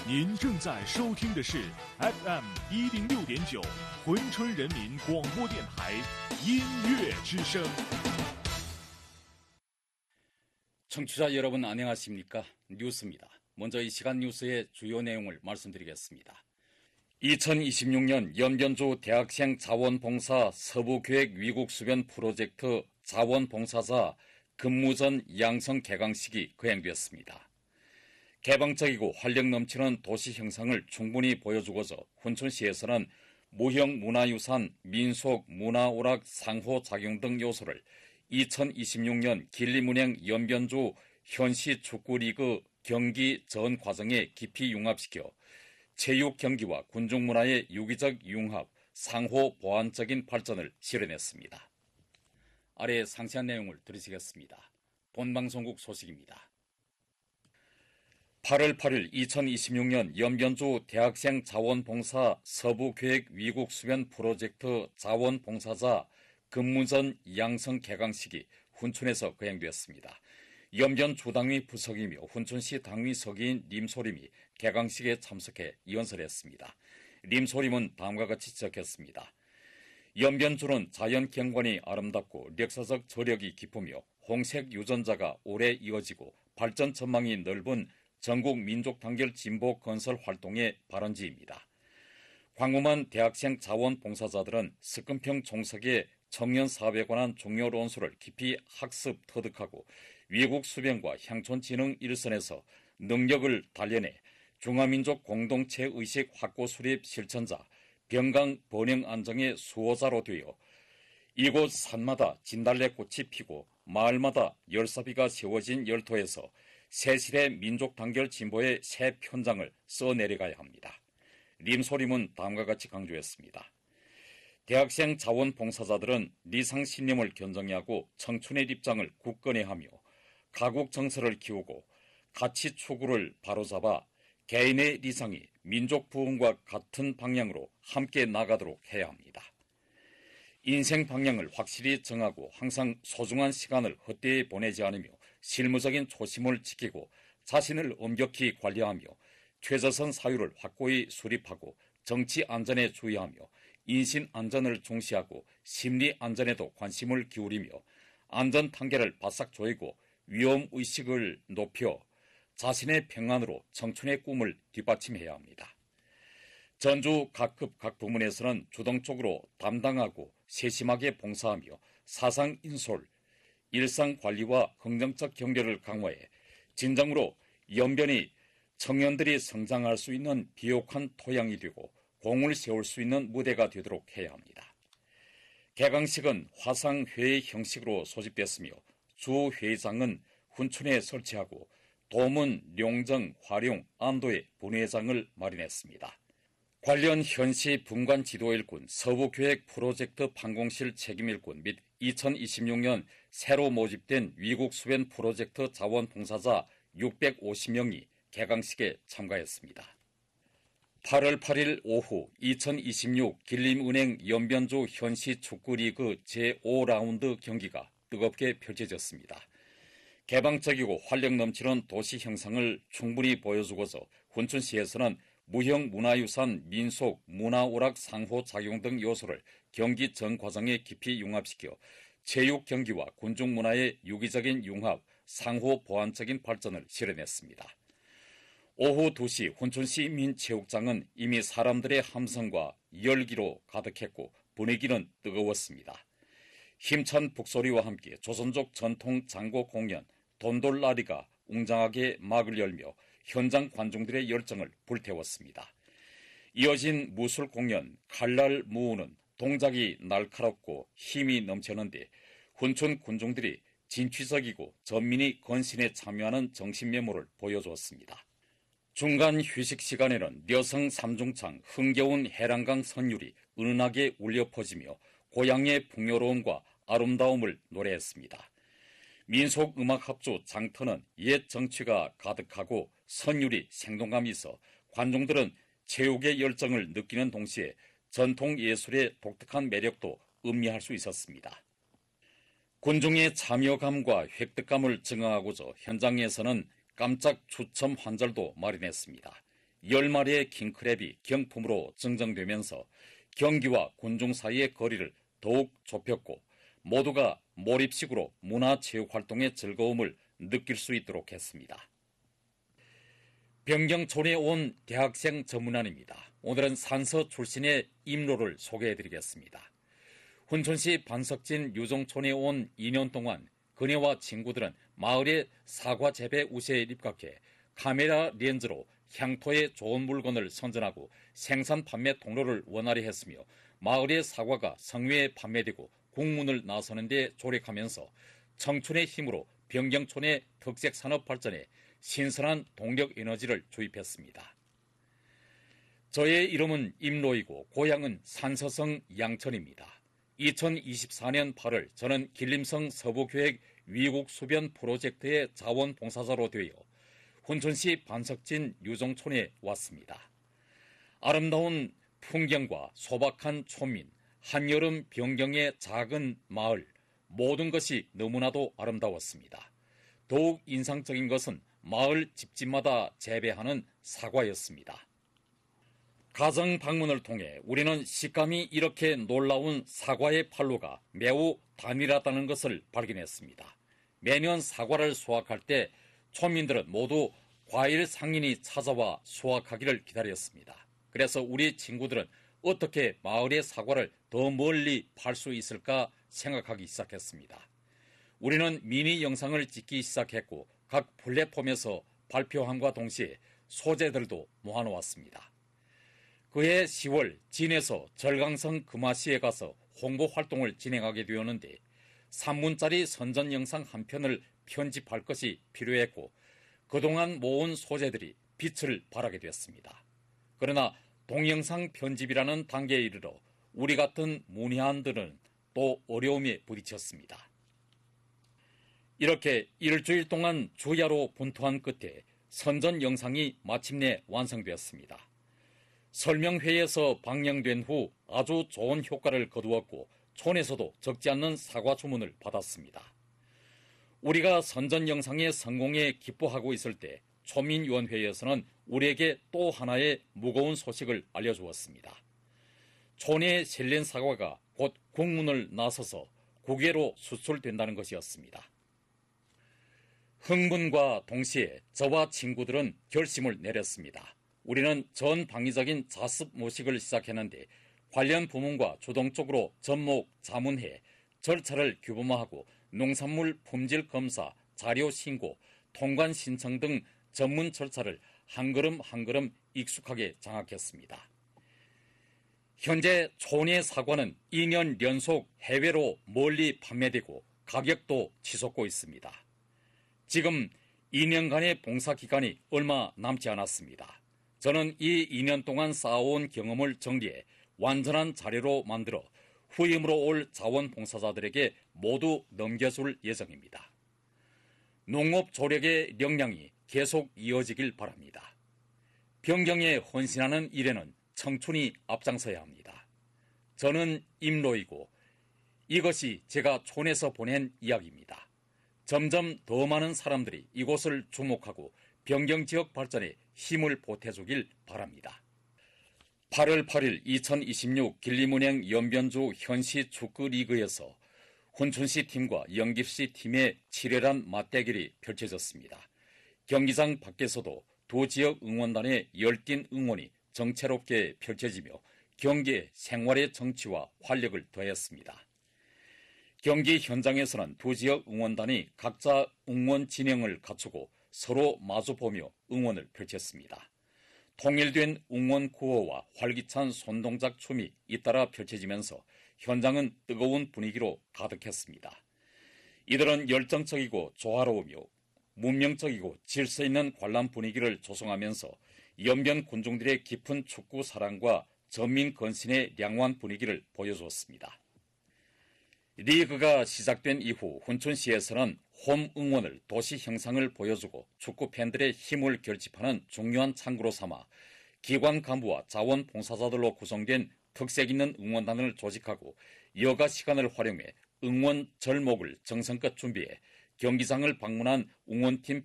您正在收听的是 FM106.9珲春人民广播电台音乐之声。 청취자 여러분 안녕하십니까? 뉴스입니다. 먼저 이 시간 뉴스의 주요 내용을 말씀드리겠습니다. 2026년 연변주 대학생 자원봉사 서부계획 위국수변 프로젝트 자원봉사자 근무전 양성 개강식이 거행되었습니다. 개방적이고 활력 넘치는 도시 형상을 충분히 보여주고자 훈천시에서는 무형 문화유산, 민속, 문화오락, 상호작용 등 요소를 2026년 길림은행 연변주 현시 축구리그 경기 전 과정에 깊이 융합시켜 체육 경기와 군중문화의 유기적 융합, 상호 보완적인 발전을 실현했습니다. 아래 상세한 내용을 들으시겠습니다. 본방송국 소식입니다. 8월 8일 2026년 연변주 대학생 자원봉사 서부계획 위국수변 프로젝트 자원봉사자 근무전 양성 개강식이 훈천에서 거행되었습니다. 연변 주당위 부석이며 훈천시 당위 서기인 림소림이 개강식에 참석해 연설했습니다. 림소림은 다음과 같이 지적했습니다. 연변주는 자연 경관이 아름답고 역사적 저력이 깊으며 홍색 유전자가 오래 이어지고 발전 전망이 넓은 전국 민족 단결 진보 건설 활동의 발원지입니다. 광범한 대학생 자원봉사자들은 석금평 종석의 청년 사회에 관한 중요 논술을 깊이 학습, 터득하고 위국 수변과 향촌 진흥 일선에서 능력을 단련해 중화민족 공동체 의식 확고 수립 실천자, 병강 번영 안정의 수호자로 되어 이곳 산마다 진달래꽃이 피고 마을마다 열사비가 세워진 열토에서 새실의 민족 단결 진보의 새 편장을 써내려가야 합니다. 림소림은 다음과 같이 강조했습니다. 대학생 자원봉사자들은 리상신념을 견정하고 청춘의 입장을 굳건히 하며 가국 정서를 키우고 가치 추구를 바로잡아 개인의 리상이 민족 부흥과 같은 방향으로 함께 나가도록 해야 합니다. 인생 방향을 확실히 정하고 항상 소중한 시간을 헛되이 보내지 않으며 실무적인 초심을 지키고 자신을 엄격히 관리하며 최저선 사유를 확고히 수립하고 정치 안전에 주의하며 인신 안전을 중시하고 심리 안전에도 관심을 기울이며 안전 단계를 바싹 조이고 위험 의식을 높여 자신의 평안으로 청춘의 꿈을 뒷받침해야 합니다. 전주 각급 각 부문에서는 주동적으로 담당하고 세심하게 봉사하며 사상 인솔, 일상 관리와 긍정적 경계를 강화해 진정으로 연변이 청년들이 성장할 수 있는 비옥한 토양이 되고 공을 세울 수 있는 무대가 되도록 해야 합니다. 개강식은 화상회의 형식으로 소집됐으며 주 회의장은 훈춘에 설치하고 도문, 룡정, 화룡, 안도에 분회장을 마련했습니다. 관련 현시 분관 지도일꾼, 서부계획 프로젝트 판공실 책임일꾼 및 2026년 새로 모집된 위국수변 프로젝트 자원봉사자 650명이 개강식에 참가했습니다. 8월 8일 오후 2026 길림은행 연변주 현시 축구리그 제5라운드 경기가 뜨겁게 펼쳐졌습니다. 개방적이고 활력 넘치는 도시 형상을 충분히 보여주고서 훈천시에서는 무형 문화유산, 민속, 문화오락 상호작용 등 요소를 경기 전 과정에 깊이 융합시켜 체육 경기와 군중문화의 유기적인 융합, 상호 보완적인 발전을 실현했습니다. 오후 2시 훈천시 민체육장은 이미 사람들의 함성과 열기로 가득했고 분위기는 뜨거웠습니다. 힘찬 북소리와 함께 조선족 전통 장고 공연 돈돌라리가 웅장하게 막을 열며 현장 관중들의 열정을 불태웠습니다. 이어진 무술 공연 칼날 무우는 동작이 날카롭고 힘이 넘쳤는데 훈천 군중들이 진취적이고 전민이 건신에 참여하는 정신 메모를 보여주었습니다. 중간 휴식 시간에는 여성 삼중창 흥겨운 해랑강 선율이 은은하게 울려 퍼지며 고향의 풍요로움과 아름다움을 노래했습니다. 민속 음악 합주 장터는 옛 정취가 가득하고 선율이 생동감이 있어 관중들은 체육의 열정을 느끼는 동시에 전통 예술의 독특한 매력도 음미할 수 있었습니다. 군중의 참여감과 획득감을 증강하고자 현장에서는 깜짝 추첨 환절도 마련했습니다. 10마리의 킹크랩이 경품으로 증정되면서 경기와 군중 사이의 거리를 더욱 좁혔고 모두가 몰입식으로 문화체육활동의 즐거움을 느낄 수 있도록 했습니다. 병경촌에 온 대학생 전문안입니다. 오늘은 산서 출신의 임로를 소개해드리겠습니다. 훈천시 반석진 유정촌에 온 2년 동안 그녀와 친구들은 마을의 사과 재배 우세에 입각해 카메라 렌즈로 향토의 좋은 물건을 선전하고 생산 판매 통로를 원활히 했으며 마을의 사과가 성회에 판매되고 국문을 나서는 데 조력하면서 청춘의 힘으로 병경촌의 특색 산업 발전에 신선한 동력 에너지를 주입했습니다. 저의 이름은 임로이고 고향은 산서성 양천입니다. 2024년 8월 저는 길림성 서부교획 위국수변 프로젝트의 자원봉사자로 되어 훈천시 반석진 유정촌에 왔습니다. 아름다운 풍경과 소박한 촌민, 한여름 병경의 작은 마을, 모든 것이 너무나도 아름다웠습니다. 더욱 인상적인 것은 마을 집집마다 재배하는 사과였습니다. 가정 방문을 통해 우리는 식감이 이렇게 놀라운 사과의 판로가 매우 단일하다는 것을 발견했습니다. 매년 사과를 수확할 때 촌민들은 모두 과일 상인이 찾아와 수확하기를 기다렸습니다. 그래서 우리 친구들은 어떻게 마을의 사과를 더 멀리 팔 수 있을까 생각하기 시작했습니다. 우리는 미니 영상을 찍기 시작했고 각 플랫폼에서 발표함과 동시에 소재들도 모아놓았습니다. 그해 10월 진에서 절강성 금화시에 가서 홍보 활동을 진행하게 되었는데 3분짜리 선전 영상 한 편을 편집할 것이 필요했고 그동안 모은 소재들이 빛을 발하게 되었습니다. 그러나 동영상 편집이라는 단계에 이르러 우리 같은 문외한들은 또 어려움에 부딪혔습니다. 이렇게 일주일 동안 주야로 분투한 끝에 선전 영상이 마침내 완성되었습니다. 설명회에서 방영된 후 아주 좋은 효과를 거두었고 촌에서도 적지 않는 사과 주문을 받았습니다. 우리가 선전 영상의 성공에 기뻐하고 있을 때 촌민위원회에서는 우리에게 또 하나의 무거운 소식을 알려주었습니다. 촌의 실린 사과가 곧 국문을 나서서 국외로 수출된다는 것이었습니다. 흥분과 동시에 저와 친구들은 결심을 내렸습니다. 우리는 전 방위적인 자습 모식을 시작했는데 관련 부문과 주동적으로 접목, 자문해 절차를 규범화하고 농산물 품질 검사, 자료 신고, 통관 신청 등 전문 절차를 한 걸음 한 걸음 익숙하게 장악했습니다. 현재 촌의 사과는 2년 연속 해외로 멀리 판매되고 가격도 치솟고 있습니다. 지금 2년간의 봉사기간이 얼마 남지 않았습니다. 저는 이 2년 동안 쌓아온 경험을 정리해 완전한 자료로 만들어 후임으로 올 자원봉사자들에게 모두 넘겨줄 예정입니다. 농업 조력의 역량이 계속 이어지길 바랍니다. 병경에 헌신하는 일에는 청춘이 앞장서야 합니다. 저는 임로이고 이것이 제가 촌에서 보낸 이야기입니다. 점점 더 많은 사람들이 이곳을 주목하고 병경 지역 발전에 힘을 보태주길 바랍니다. 8월 8일 2026 길림은행 연변주 현시 축구리그에서 훈춘시 팀과 영길시 팀의 치열한 맞대결이 펼쳐졌습니다. 경기장 밖에서도 두 지역 응원단의 열띤 응원이 정체롭게 펼쳐지며 경기의 생활의 정치와 활력을 더했습니다. 경기 현장에서는 두 지역 응원단이 각자 응원 진영을 갖추고 서로 마주보며 응원을 펼쳤습니다. 통일된 응원 구호와 활기찬 손동작 춤이 잇따라 펼쳐지면서 현장은 뜨거운 분위기로 가득했습니다. 이들은 열정적이고 조화로우며 문명적이고 질서 있는 관람 분위기를 조성하면서 연변 군중들의 깊은 축구 사랑과 전민 건신의 량호한 분위기를 보여주었습니다. 리그가 시작된 이후 훈춘시에서는 홈 응원을 도시 형상을 보여주고 축구 팬들의 힘을 결집하는 중요한 창구로 삼아 기관 간부와 자원봉사자들로 구성된 특색 있는 응원단을 조직하고 여가 시간을 활용해 응원 절목을 정성껏 준비해 경기장을 방문한 응원팀